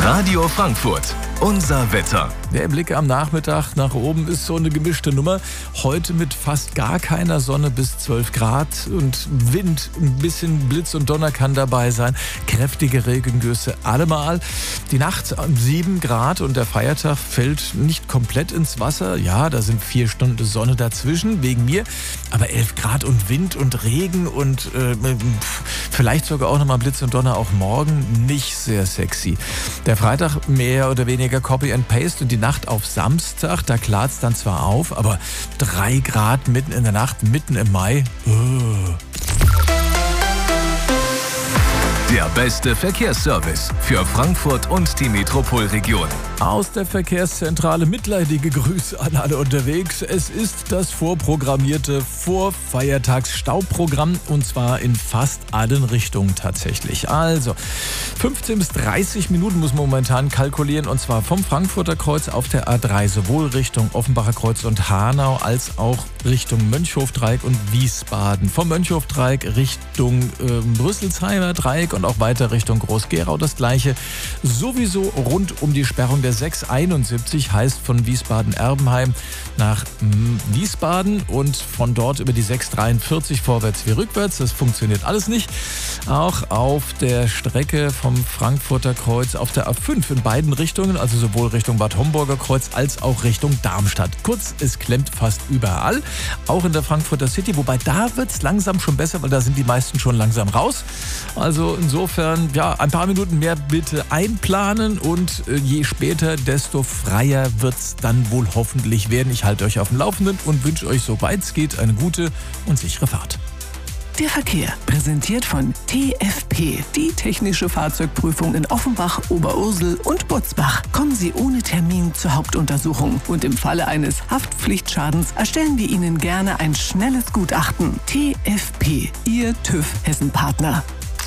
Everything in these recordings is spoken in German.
Radio Frankfurt, unser Wetter. Der Blick am Nachmittag nach oben ist so eine gemischte Nummer. Heute mit fast gar keiner Sonne bis 12 Grad und Wind, ein bisschen Blitz und Donner kann dabei sein. Kräftige Regengüsse allemal. Die Nacht 7 Grad und der Feiertag fällt nicht komplett ins Wasser. Ja, da sind 4 Stunden Sonne dazwischen, wegen mir. Aber 11 Grad und Wind und Regen und vielleicht sogar auch nochmal Blitz und Donner auch morgen. Nicht sehr sexy. Der Freitag mehr oder weniger Copy and Paste und die Nacht auf Samstag, da klart es dann zwar auf, aber 3 Grad mitten in der Nacht, mitten im Mai. Der beste Verkehrsservice für Frankfurt und die Metropolregion. Aus der Verkehrszentrale mitleidige Grüße an alle unterwegs. Es ist das vorprogrammierte Vorfeiertagsstauprogramm und zwar in fast allen Richtungen tatsächlich. Also 15 bis 30 Minuten muss man momentan kalkulieren und zwar vom Frankfurter Kreuz auf der A3 sowohl Richtung Offenbacher Kreuz und Hanau als auch Richtung Mönchhofdreieck und Wiesbaden. Vom Mönchhofdreieck Richtung Rüsselsheimer Dreieck und auch weiter Richtung Groß-Gerau das gleiche. Sowieso rund um die Sperrung der 671 heißt von Wiesbaden-Erbenheim nach Wiesbaden und von dort über die 643 vorwärts wie rückwärts. Das funktioniert alles nicht. Auch auf der Strecke vom Frankfurter Kreuz auf der A5 in beiden Richtungen, also sowohl Richtung Bad Homburger Kreuz als auch Richtung Darmstadt. Kurz, es klemmt fast überall, auch in der Frankfurter City, wobei da wird es langsam schon besser, weil da sind die meisten schon langsam raus. Also insofern, ja, ein paar Minuten mehr bitte einplanen und je später, desto freier wird es dann wohl hoffentlich werden. Ich halte euch auf dem Laufenden und wünsche euch, soweit es geht, eine gute und sichere Fahrt. Der Verkehr, präsentiert von TFP, die technische Fahrzeugprüfung in Offenbach, Oberursel und Butzbach. Kommen Sie ohne Termin zur Hauptuntersuchung und im Falle eines Haftpflichtschadens erstellen wir Ihnen gerne ein schnelles Gutachten. TFP, Ihr TÜV-Hessen-Partner.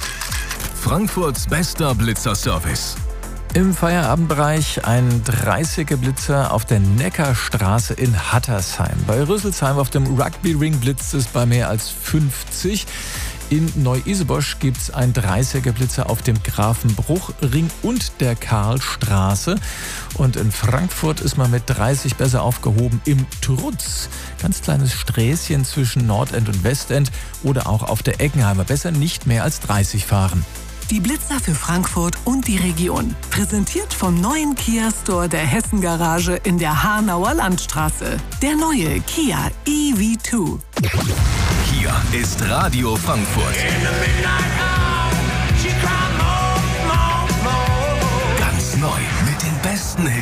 Frankfurts bester Blitzerservice. Im Feierabendbereich ein 30er-Blitzer auf der Neckarstraße in Hattersheim. Bei Rüsselsheim auf dem Rugby-Ring blitzt es bei mehr als 50. In Neu-Isebosch gibt es einen 30er-Blitzer auf dem Grafenbruchring und der Karlstraße. Und in Frankfurt ist man mit 30 besser aufgehoben im Trutz. Ganz kleines Sträßchen zwischen Nordend und Westend oder auch auf der Eckenheimer. Besser nicht mehr als 30 fahren. Die Blitzer für Frankfurt und die Region. Präsentiert vom neuen Kia Store der Hessen Garage in der Hanauer Landstraße. Der neue Kia EV2. Hier ist Radio Frankfurt. Ganz neu mit den besten Hits.